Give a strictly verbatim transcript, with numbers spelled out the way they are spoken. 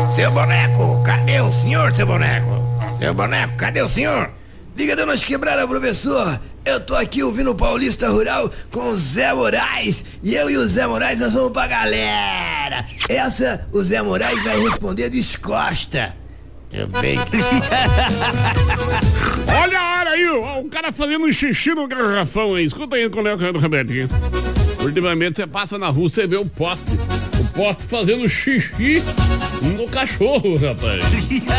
Seu boneco, cadê o senhor, seu boneco? Seu boneco, cadê o senhor? Liga da Noite Quebrada, professor. Eu tô aqui ouvindo o Paulista Rural com o Zé Moraes. E eu e o Zé Moraes nós vamos pra galera. Essa o Zé Moraes vai responder descosta. Eu bem que... Olha a hora aí, ó, o cara fazendo xixi no garrafão aí. Escuta aí com o Léo Carrano Roberto aqui. Ultimamente você passa na rua, você vê o poste. O poste fazendo xixi no cachorro, rapaz.